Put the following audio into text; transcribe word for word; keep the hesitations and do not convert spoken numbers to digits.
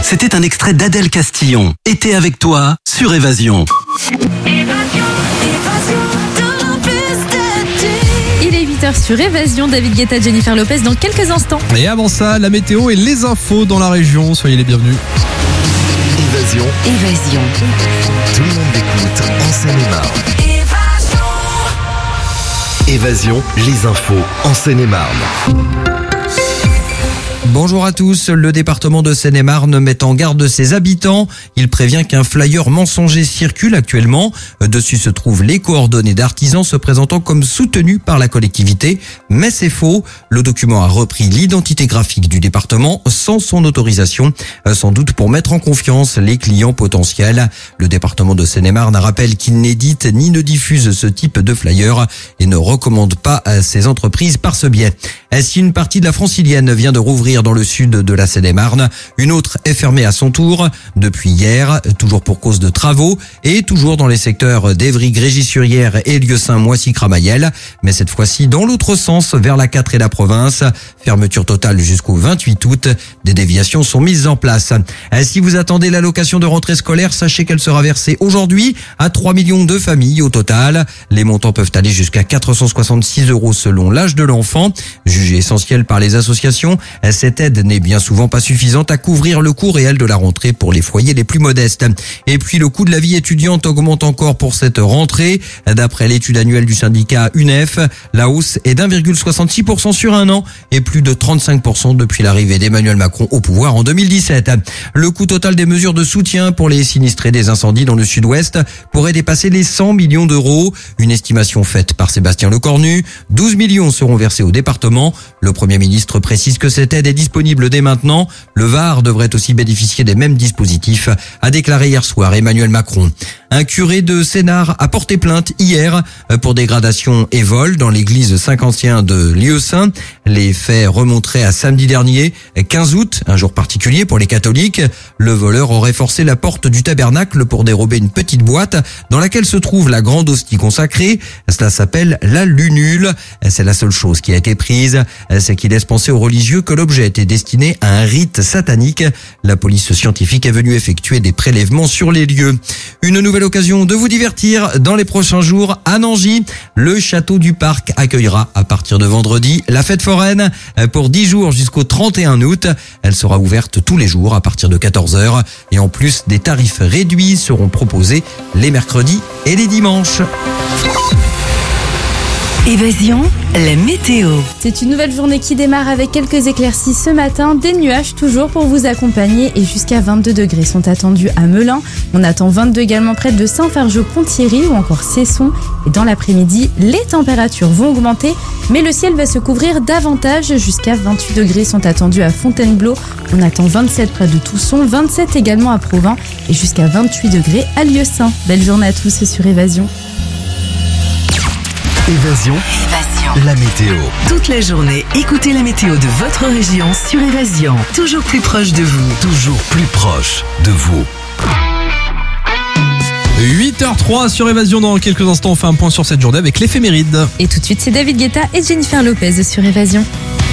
C'était un extrait d'Adèle Castillon. Été avec toi sur Évasion. Il est huit heures sur Évasion. David Guetta, Jennifer Lopez dans quelques instants. Et avant ça, la météo et les infos dans la région. Soyez les bienvenus. Évasion. Évasion. Tout le monde écoute en Seine-et-Marne. Évasion, les infos en Seine-et-Marne. Bonjour à tous, le département de Seine-et-Marne met en garde ses habitants. Il prévient qu'un flyer mensonger circule actuellement. Dessus se trouvent les coordonnées d'artisans se présentant comme soutenus par la collectivité. Mais c'est faux. Le document a repris l'identité graphique du département sans son autorisation, sans doute pour mettre en confiance les clients potentiels. Le département de Seine-et-Marne rappelle qu'il n'édite ni ne diffuse ce type de flyer et ne recommande pas à ses entreprises par ce biais. Si une partie de la Francilienne vient de rouvrir dans le sud de la Seine-et-Marne, une autre est fermée à son tour depuis hier, toujours pour cause de travaux et toujours dans les secteurs d'Évry, Grégis-sur-Yère et Lieu-Saint-Moissy-Cramayel, mais cette fois-ci dans l'autre sens vers la quatre et la province. Fermeture totale jusqu'au vingt-huit août. Des déviations sont mises en place. Si vous attendez l'allocation de rentrée scolaire, sachez qu'elle sera versée aujourd'hui à trois millions de familles au total. Les montants peuvent aller jusqu'à quatre cent soixante-six euros selon l'âge de l'enfant. Jugée essentielle par les associations, cette aide n'est bien souvent pas suffisante à couvrir le coût réel de la rentrée pour les foyers les plus modestes. Et puis le coût de la vie étudiante augmente encore pour cette rentrée. D'après l'étude annuelle du syndicat U N E F, la hausse est d'un virgule soixante-six pour cent sur un an et plus de trente-cinq pour cent depuis l'arrivée d'Emmanuel Macron au pouvoir en deux mille dix-sept. Le coût total des mesures de soutien pour les sinistrés des incendies dans le sud-ouest pourrait dépasser les cent millions d'euros. Une estimation faite par Sébastien Lecornu. douze millions seront versés au département. Le Premier ministre précise que cette aide est disponible dès maintenant. Le Var devrait aussi bénéficier des mêmes dispositifs, a déclaré hier soir Emmanuel Macron. Un curé de Sénart a porté plainte hier pour dégradation et vol dans l'église Saint-Quentin de Lieu-Saint. Les faits remonteraient à samedi dernier, quinze août, un jour particulier pour les catholiques. Le voleur aurait forcé la porte du tabernacle pour dérober une petite boîte dans laquelle se trouve la grande hostie consacrée. Cela s'appelle la lunule. C'est la seule chose qui a été prise. C'est qu'il laisse penser aux religieux que l'objet était destiné à un rite satanique. La police scientifique est venue effectuer des prélèvements sur les lieux. Une nouvelle occasion de vous divertir dans les prochains jours à Nangy. Le château du Parc accueillera à partir de vendredi la fête foraine pour dix jours jusqu'au trente et un août. Elle sera ouverte tous les jours à partir de quatorze heures et en plus des tarifs réduits seront proposés les mercredis et les dimanches. Évasion, la météo. C'est une nouvelle journée qui démarre avec quelques éclaircies ce matin, des nuages toujours pour vous accompagner et jusqu'à vingt-deux degrés sont attendus à Melun. On attend vingt-deux également près de Saint-Fargeau-Pont-Thierry ou encore Cesson. Et dans l'après-midi, les températures vont augmenter, mais le ciel va se couvrir davantage. Jusqu'à vingt-huit degrés sont attendus à Fontainebleau. On attend vingt-sept près de Tousson, vingt-sept également à Provins et jusqu'à vingt-huit degrés à Lieu-Saint. Belle journée à tous sur Évasion. Évasion. Évasion. La météo. Toute la journée, écoutez la météo de votre région sur Évasion. Toujours plus proche de vous. Toujours plus proche de vous. huit heures zéro trois sur Évasion. Dans quelques instants, on fait un point sur cette journée avec l'éphéméride. Et tout de suite, c'est David Guetta et Jennifer Lopez sur Évasion.